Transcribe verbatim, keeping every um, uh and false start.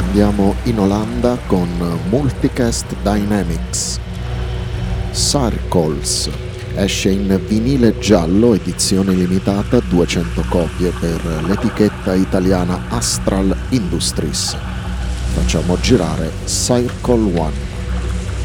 Andiamo in Olanda con Multicast Dynamics. Circles esce in vinile giallo, edizione limitata, duecento copie per l'etichetta italiana Astral Industries. Facciamo girare Circle One.